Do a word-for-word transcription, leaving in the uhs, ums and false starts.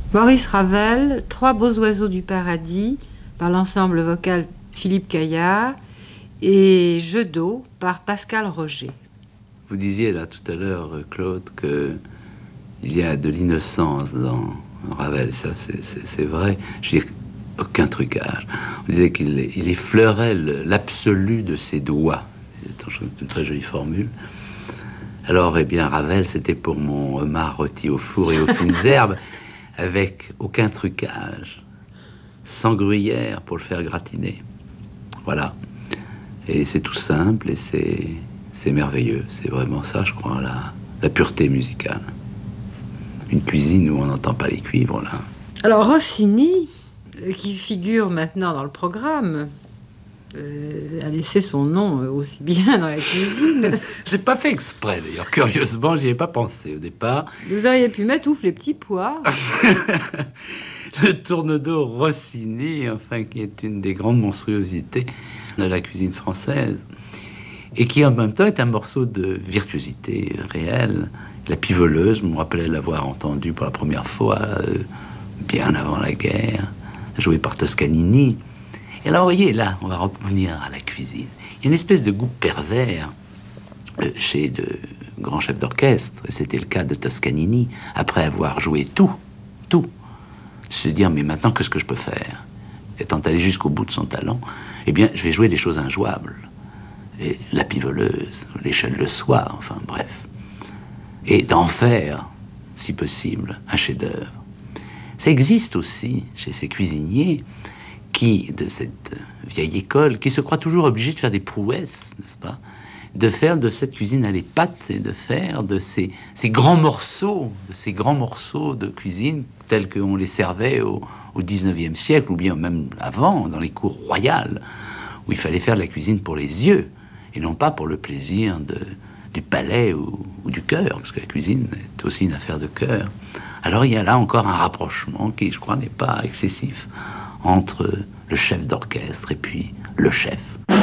Maurice Ravel, Trois beaux oiseaux du paradis, par l'ensemble vocal Philippe Caillard, et Jeux d'eau, par Pascal Roger. Vous disiez là tout à l'heure, Claude, que il y a de l'innocence dans Ravel. Ça, c'est, c'est, c'est vrai. Je veux dire, aucun trucage. On disait qu'il il effleurait le, l'absolu de ses doigts. C'est une très jolie formule. Alors, eh bien, Ravel, c'était pour mon homard rôti au four et aux fines herbes, avec aucun trucage, sans gruyère pour le faire gratiner. Voilà. Et c'est tout simple et c'est, c'est merveilleux. C'est vraiment ça, je crois, la, la pureté musicale. Une cuisine où on n'entend pas les cuivres, là. Alors, Rossini, qui figure maintenant dans le programme, euh, a laissé son nom aussi bien dans la cuisine. J'ai pas fait exprès, d'ailleurs. Curieusement, j'y ai pas pensé au départ. Vous auriez pu mettre Ouf les petits pois. Le tourne-dos Rossini, enfin, qui est une des grandes monstruosités de la cuisine française, et qui en même temps est un morceau de virtuosité réelle. La Pivoleuse, je me rappelais l'avoir entendu pour la première fois, euh, bien avant la guerre, joué par Toscanini. Et alors, vous voyez, là, on va revenir à la cuisine. Il y a une espèce de goût pervers euh, chez de grands chefs d'orchestre, et c'était le cas de Toscanini, après avoir joué tout, tout, se dire, mais maintenant, qu'est-ce que je peux faire? Étant allé jusqu'au bout de son talent, eh bien, je vais jouer des choses injouables. Et la Pivoleuse, l'échelle de soie, enfin, bref. Et d'en faire, si possible, un chef-d'œuvre. Ça existe aussi chez ces cuisiniers qui, de cette vieille école, qui se croient toujours obligés de faire des prouesses, n'est-ce pas? De faire de cette cuisine à les pâtes et de faire de ces, ces grands morceaux, de ces grands morceaux de cuisine tels qu'on les servait au, au dix-neuvième siècle, ou bien même avant, dans les cours royales, où il fallait faire de la cuisine pour les yeux, et non pas pour le plaisir de... du palais ou, ou du cœur, parce que la cuisine est aussi une affaire de cœur. Alors il y a là encore un rapprochement qui, je crois, n'est pas excessif entre le chef d'orchestre et puis le chef.